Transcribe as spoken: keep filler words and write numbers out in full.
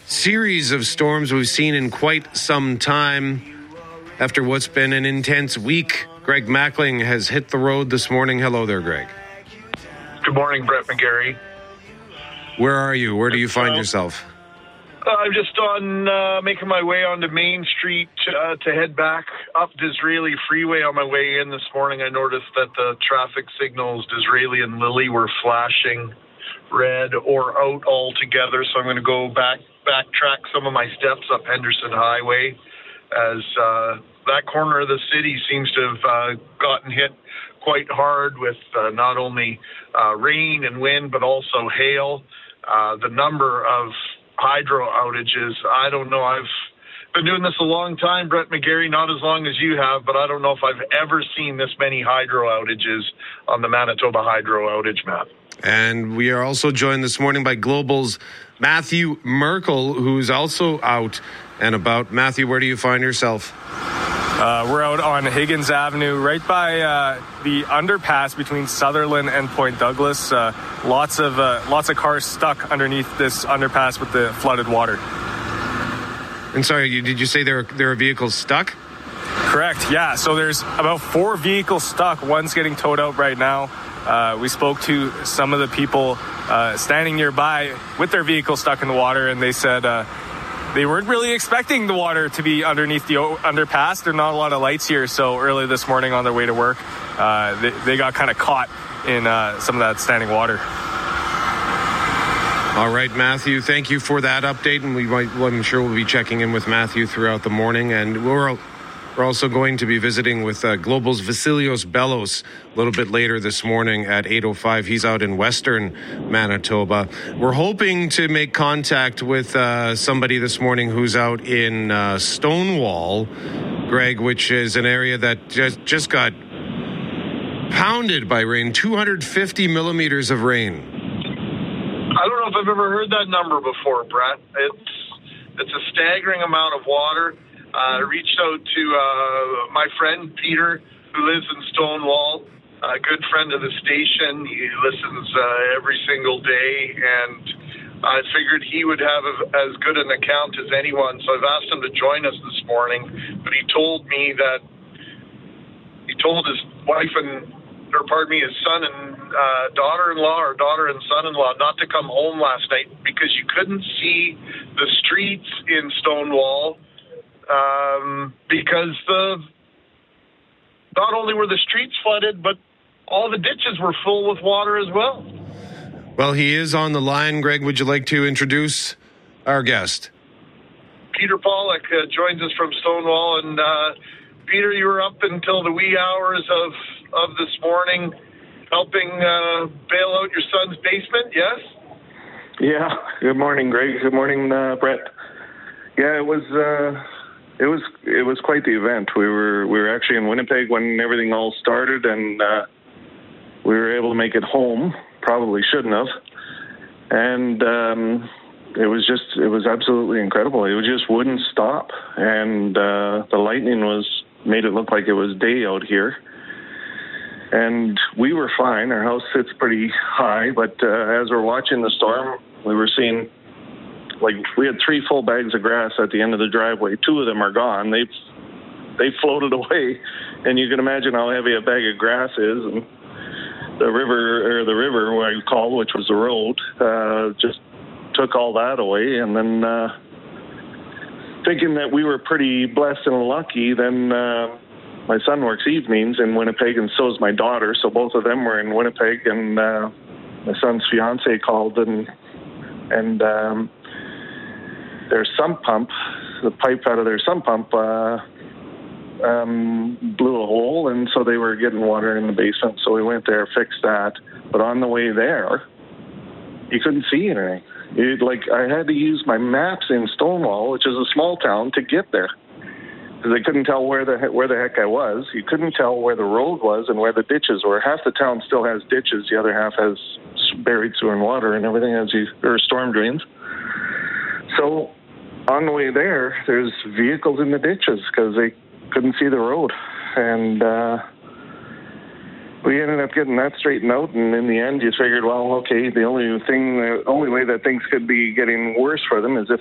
series of storms we've seen in quite some time. After what's been an intense week, Greg Mackling has hit the road this morning. Hello there, Greg. Good morning, Brett McGarry. Where are you? Where do you find uh, yourself? Uh, I'm just on uh, making my way onto Main Street uh, to head back up Disraeli Freeway. On my way in this morning, I noticed that the traffic signals, Disraeli and Lily, were flashing red or out altogether. So I'm going to go back backtrack some of my steps up Henderson Highway, as uh, that corner of the city seems to have uh, gotten hit quite hard with uh, not only uh, rain and wind, but also hail. Uh, the number of hydro outages, I don't know. I've been doing this a long time, Brett McGarry, not as long as you have, but I don't know if I've ever seen this many hydro outages on the Manitoba Hydro outage map. And we are also joined this morning by Global's Matthew Merkel, who's also out and about. Matthew, where do you find yourself? Uh, we're out on Higgins Avenue, right by uh, the underpass between Sutherland and Point Douglas. Uh, lots of uh, lots of cars stuck underneath this underpass with the flooded water. And sorry, you, did you say there are, there are vehicles stuck? Correct, yeah. So there's about four vehicles stuck. One's getting towed out right now. Uh, we spoke to some of the people uh, standing nearby with their vehicle stuck in the water, and they said uh, they weren't really expecting the water to be underneath the underpass. There are not a lot of lights here, so early this morning on their way to work, uh, they, they got kind of caught in uh, some of that standing water. All right, Matthew, thank you for that update, and we might, well, I'm sure we'll be checking in with Matthew throughout the morning, and we're We're also going to be visiting with uh, Global's Vasilios Bellos a little bit later this morning at eight oh five. He's out in western Manitoba. We're hoping to make contact with uh, somebody this morning who's out in uh, Stonewall, Greg, which is an area that just, just got pounded by rain, two hundred fifty millimeters of rain. I don't know if I've ever heard that number before, Brett. It's, it's a staggering amount of water. I uh, reached out to uh, my friend Peter, who lives in Stonewall, a good friend of the station. He listens uh, every single day, and I figured he would have a, as good an account as anyone. So I've asked him to join us this morning, but he told me that he told his wife and, or pardon me, his son and uh, daughter-in-law or daughter and son-in-law not to come home last night because you couldn't see the streets in Stonewall. Um, because the not only were the streets flooded, but all the ditches were full with water as well. Well, he is on the line. Greg, would you like to introduce our guest? Peter Pollock uh, joins us from Stonewall. And uh, Peter, you were up until the wee hours of, of this morning helping uh, bail out your son's basement, yes? Yeah. Good morning, Greg. Good morning, uh, Brett. Yeah, it was... Uh... It was it was quite the event. We were we were actually in Winnipeg when everything all started, and uh, we were able to make it home. Probably shouldn't have. And um, it was just it was absolutely incredible. It just wouldn't stop, and uh, the lightning was made it look like it was day out here. And we were fine. Our house sits pretty high, but uh, as we're watching the storm, we were seeing. Like, we had three full bags of grass at the end of the driveway. Two of them are gone. They've, they floated away. And you can imagine how heavy a bag of grass is. And the river, or the river, what I call, which was the road, uh, just took all that away. And then uh, thinking that we were pretty blessed and lucky, then uh, my son works evenings in Winnipeg, and so is my daughter. So both of them were in Winnipeg. And uh, my son's fiance called, and and... Um, their sump pump, the pipe out of their sump pump, uh, um, blew a hole, and so they were getting water in the basement. So we went there, fixed that. But on the way there, you couldn't see anything. It, like I had to use my maps in Stonewall, which is a small town, to get there because I couldn't tell where the where the heck I was. You couldn't tell where the road was and where the ditches were. Half the town still has ditches. The other half has buried sewer and water and everything as you or storm drains. So. On the way there, there's vehicles in the ditches because they couldn't see the road. And uh, we ended up getting that straightened out. And in the end, you figured, well, okay, the only thing, the only way that things could be getting worse for them is if